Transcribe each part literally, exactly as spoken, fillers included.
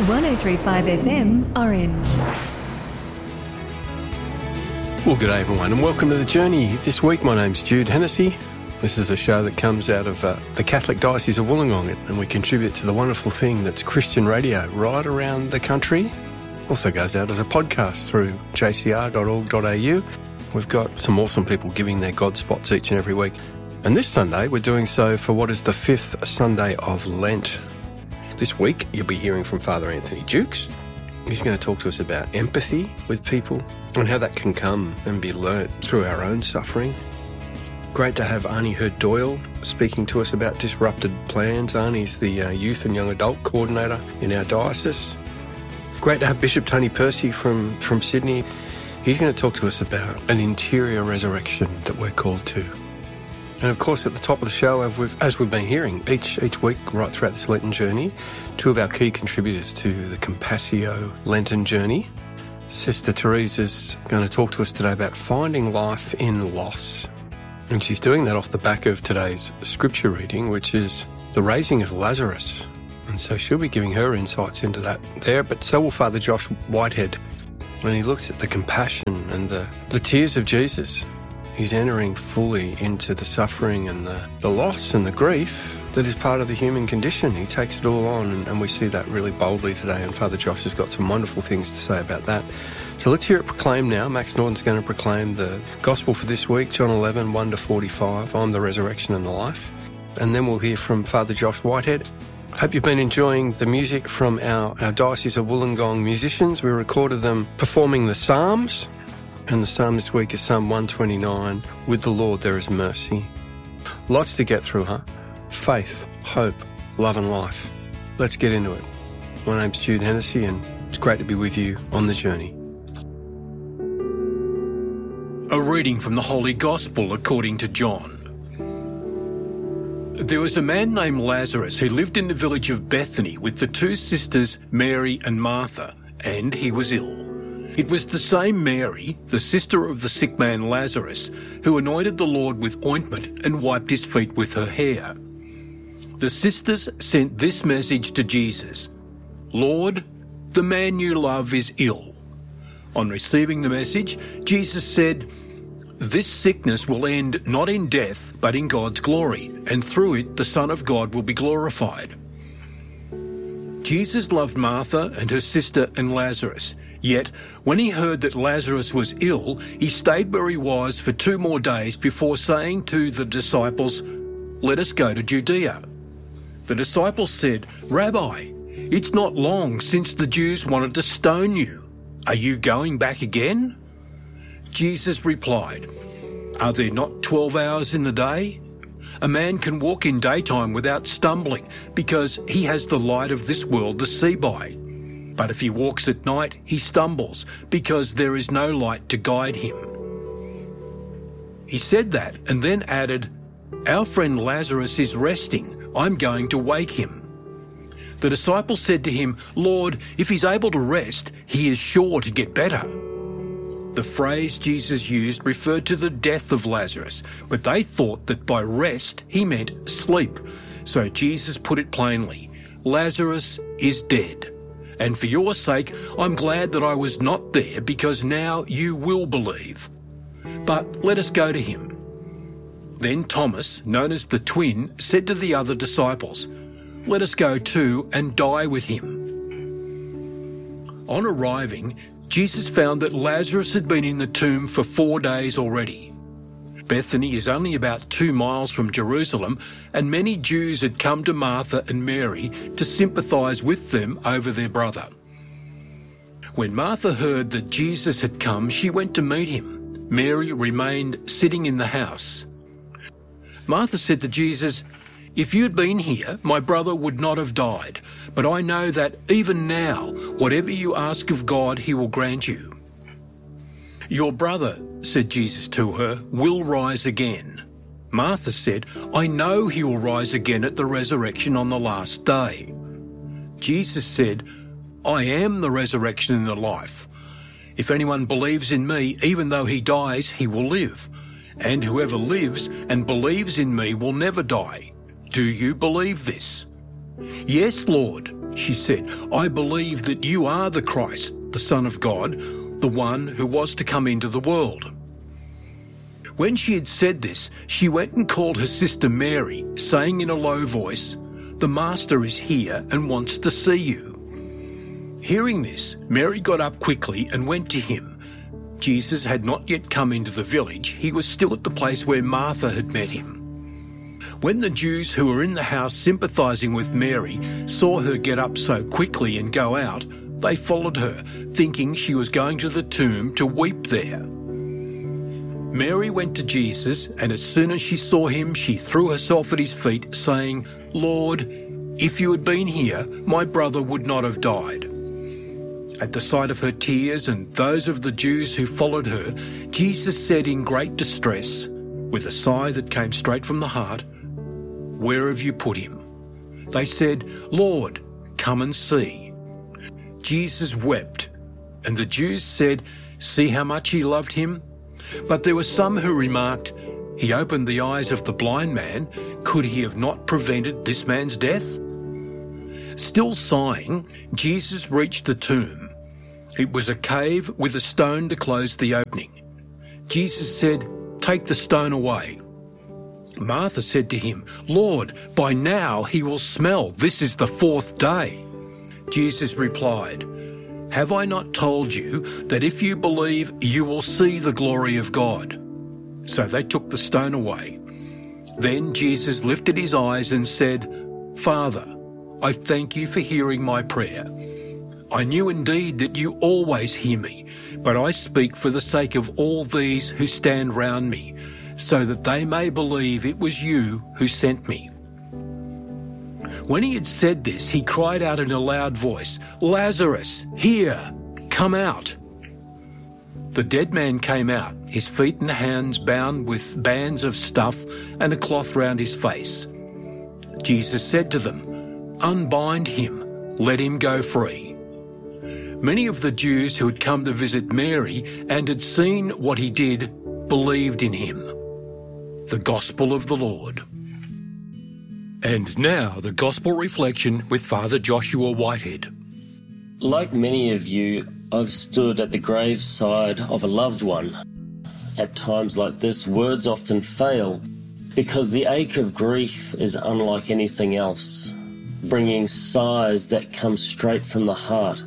one oh three point five F M, Orange. Well, good day everyone and welcome to The Journey. This week my name's Jude Hennessy. This is a show that comes out of uh, the Catholic Diocese of Wollongong, and we contribute to the wonderful thing that's Christian radio right around the country. Also goes out as a podcast through j c r dot org dot a u. We've got some awesome people giving their God spots each and every week. And this Sunday we're doing so for what is the fifth Sunday of Lent. This week you'll be hearing from Father Anthony Jukes. He's going to talk to us about empathy with people and how that can come and be learnt through our own suffering. Great to have Arnie Hurd-Doyle speaking to us about disrupted plans. Arnie's the uh, youth and young adult coordinator in our diocese. Great to have Bishop Tony Percy from, from Sydney. He's going to talk to us about an interior resurrection that we're called to. And of course, at the top of the show, as we've, as we've been hearing each each week right throughout this Lenten journey, two of our key contributors to the Compassio Lenten journey. Sister Teresa's going to talk to us today about finding life in loss. And she's doing that off the back of today's scripture reading, which is the raising of Lazarus. And so she'll be giving her insights into that there, but so will Father Josh Whitehead. When he looks at the compassion and the, the tears of Jesus, he's entering fully into the suffering and the, the loss and the grief that is part of the human condition. He takes it all on, and, and we see that really boldly today, and Father Josh has got some wonderful things to say about that. So let's hear it proclaimed now. Max Norton's going to proclaim the Gospel for this week, John eleven, one to forty-five. I'm the resurrection and the life. And then we'll hear from Father Josh Whitehead. Hope you've been enjoying the music from our, our Diocese of Wollongong musicians. We recorded them performing the Psalms. And the Psalm this week is Psalm one twenty-nine, With the Lord there is mercy. Lots to get through, huh? Faith, hope, love and life. Let's get into it. My name's Jude Hennessy and it's great to be with you on the journey. A reading from the Holy Gospel according to John. There was a man named Lazarus who lived in the village of Bethany with the two sisters Mary and Martha, and he was ill. It was the same Mary, the sister of the sick man Lazarus, who anointed the Lord with ointment and wiped his feet with her hair. The sisters sent this message to Jesus: "Lord, the man you love is ill." On receiving the message, Jesus said, "This sickness will end not in death, but in God's glory, and through it the Son of God will be glorified." Jesus loved Martha and her sister and Lazarus. Yet, when he heard that Lazarus was ill, he stayed where he was for two more days before saying to the disciples, "Let us go to Judea." The disciples said, "Rabbi, it's not long since the Jews wanted to stone you. Are you going back again?" Jesus replied, "Are there not twelve hours in the day? A man can walk in daytime without stumbling, because he has the light of this world to see by. But if he walks at night, he stumbles, because there is no light to guide him." He said that and then added, "Our friend Lazarus is resting. I'm going to wake him." The disciples said to him, "Lord, if he's able to rest, he is sure to get better." The phrase Jesus used referred to the death of Lazarus, but they thought that by rest he meant sleep. So Jesus put it plainly, "Lazarus is dead. And for your sake, I'm glad that I was not there, because now you will believe. But let us go to him." Then Thomas, known as the twin, said to the other disciples, "Let us go too and die with him." On arriving, Jesus found that Lazarus had been in the tomb for four days already. Bethany is only about two miles from Jerusalem, and many Jews had come to Martha and Mary to sympathise with them over their brother. When Martha heard that Jesus had come, she went to meet him. Mary remained sitting in the house. Martha said to Jesus, "If you'd been here, my brother would not have died. But I know that even now, whatever you ask of God, he will grant you." "Your brother," said Jesus to her, "will rise again." Martha said, "I know he will rise again at the resurrection on the last day." Jesus said, "I am the resurrection and the life. If anyone believes in me, even though he dies, he will live. And whoever lives and believes in me will never die. Do you believe this?" "Yes, Lord," she said, "I believe that you are the Christ, the Son of God, the one who was to come into the world." When she had said this, she went and called her sister Mary, saying in a low voice, "The Master is here and wants to see you." Hearing this, Mary got up quickly and went to him. Jesus had not yet come into the village. He was still at the place where Martha had met him. When the Jews who were in the house sympathising with Mary saw her get up so quickly and go out, they followed her, thinking she was going to the tomb to weep there. Mary went to Jesus, and as soon as she saw him, she threw herself at his feet, saying, "Lord, if you had been here, my brother would not have died." At the sight of her tears and those of the Jews who followed her, Jesus said in great distress, with a sigh that came straight from the heart, "Where have you put him?" They said, "Lord, come and see." Jesus wept, and the Jews said, "See how much he loved him?" But there were some who remarked, "He opened the eyes of the blind man. Could he have not prevented this man's death?" Still sighing, Jesus reached the tomb. It was a cave with a stone to close the opening. Jesus said, "Take the stone away." Martha said to him, "Lord, by now he will smell. This is the fourth day." Jesus replied, "Have I not told you that if you believe, you will see the glory of God?" So they took the stone away. Then Jesus lifted his eyes and said, "Father, I thank you for hearing my prayer. I knew indeed that you always hear me, but I speak for the sake of all these who stand round me, so that they may believe it was you who sent me." When he had said this, he cried out in a loud voice, "Lazarus, here, come out." The dead man came out, his feet and hands bound with bands of stuff and a cloth round his face. Jesus said to them, "Unbind him, let him go free." Many of the Jews who had come to visit Mary and had seen what he did believed in him. The Gospel of the Lord. And now the Gospel reflection with Father Joshua Whitehead. Like many of you, I've stood at the graveside of a loved one. At times like this, words often fail because the ache of grief is unlike anything else, bringing sighs that come straight from the heart.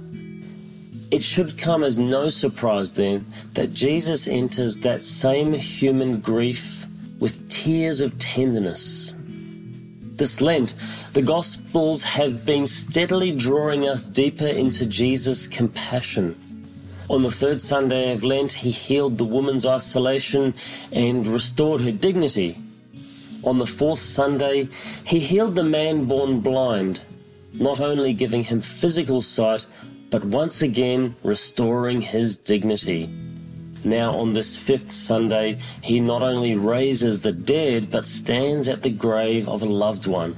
It should come as no surprise then that Jesus enters that same human grief with tears of tenderness. This Lent, the Gospels have been steadily drawing us deeper into Jesus' compassion. On the third Sunday of Lent, he healed the woman's isolation and restored her dignity. On the fourth Sunday, he healed the man born blind, not only giving him physical sight, but once again restoring his dignity. Now on this fifth Sunday, he not only raises the dead, but stands at the grave of a loved one.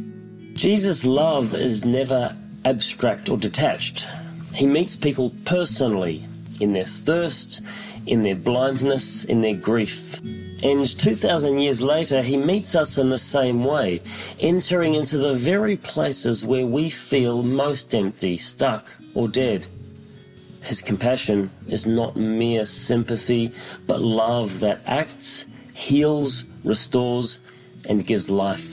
Jesus' love is never abstract or detached. He meets people personally, in their thirst, in their blindness, in their grief. And two thousand years later, he meets us in the same way, entering into the very places where we feel most empty, stuck, or dead. His compassion is not mere sympathy, but love that acts, heals, restores, and gives life.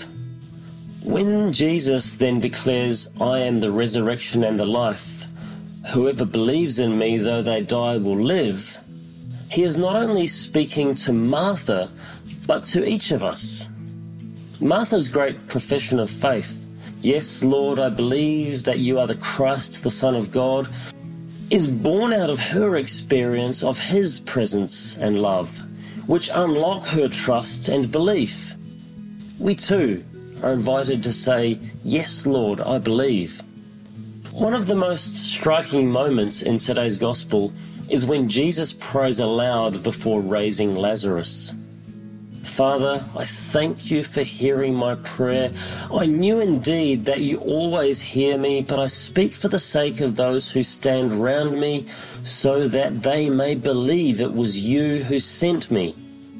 When Jesus then declares, "I am the resurrection and the life, whoever believes in me, though they die, will live," he is not only speaking to Martha, but to each of us. Martha's great profession of faith, "Yes, Lord, I believe that you are the Christ, the Son of God," is born out of her experience of his presence and love, which unlock her trust and belief. We too are invited to say, "Yes, Lord, I believe." One of the most striking moments in today's Gospel is when Jesus prays aloud before raising Lazarus. "Father, I thank you for hearing my prayer. I knew indeed that you always hear me, but I speak for the sake of those who stand round me, so that they may believe it was you who sent me."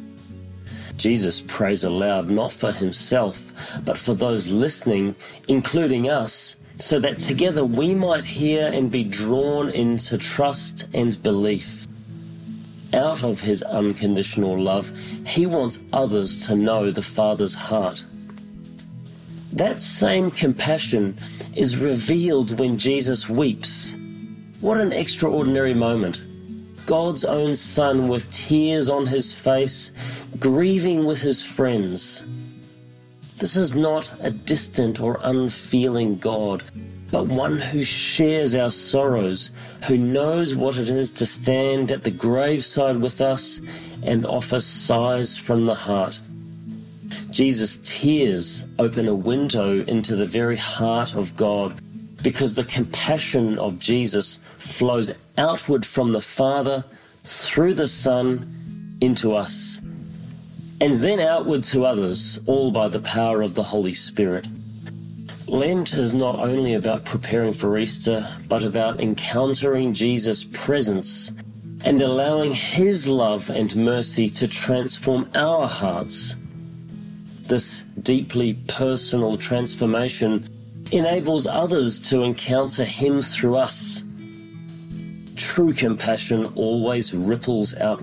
Jesus prays aloud not for himself, but for those listening, including us, so that together we might hear and be drawn into trust and belief. Out of his unconditional love, he wants others to know the Father's heart. That same compassion is revealed when Jesus weeps. What an extraordinary moment. God's own Son with tears on his face, grieving with his friends. This is not a distant or unfeeling God, but one who shares our sorrows, who knows what it is to stand at the graveside with us and offer sighs from the heart. Jesus' tears open a window into the very heart of God, because the compassion of Jesus flows outward from the Father, through the Son, into us, and then outward to others, all by the power of the Holy Spirit. Lent is not only about preparing for Easter, but about encountering Jesus' presence and allowing his love and mercy to transform our hearts. This deeply personal transformation enables others to encounter him through us. True compassion always ripples out